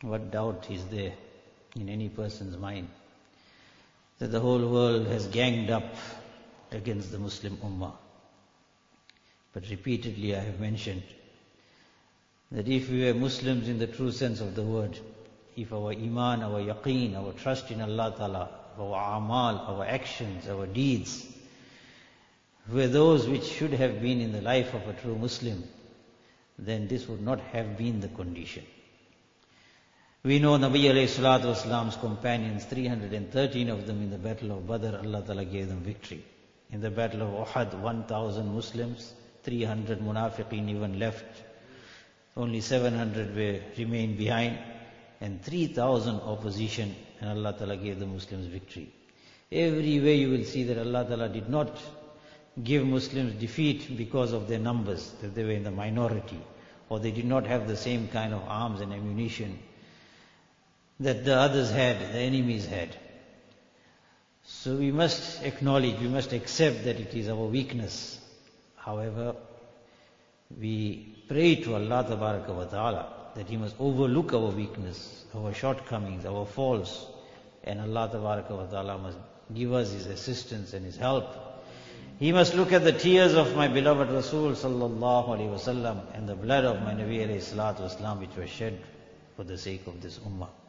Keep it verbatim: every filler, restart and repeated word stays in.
What doubt is there in any person's mind that the whole world has ganged up against the Muslim Ummah? But repeatedly I have mentioned that if we were Muslims in the true sense of the word, if our iman, our yaqeen, our trust in Allah Ta'ala, our amal, our actions, our deeds were those which should have been in the life of a true Muslim, then this would not have been the condition. We know Nabi alayhi salatu wasalam's companions, three hundred thirteen of them in the battle of Badr, Allah Ta'ala gave them victory. In the battle of Uhud, one thousand Muslims, three hundred munafiqeen even left. Only seven hundred were remained behind, and three thousand opposition, and Allah Ta'ala gave the Muslims victory. Everywhere you will see that Allah Ta'ala did not give Muslims defeat because of their numbers, that they were in the minority, or they did not have the same kind of arms and ammunition that the others had, the enemies had. So we must acknowledge, we must accept that it is our weakness. However, we pray to Allah Tabaraka wa Ta'ala that He must overlook our weakness, our shortcomings, our faults, and Allah Tabaraka wa Ta'ala must give us His assistance and His help. He must look at the tears of my beloved Rasul Sallallahu Alaihi Wasallam and the blood of my Nabi Alayhi Salatu Wasalam which was shed for the sake of this Ummah.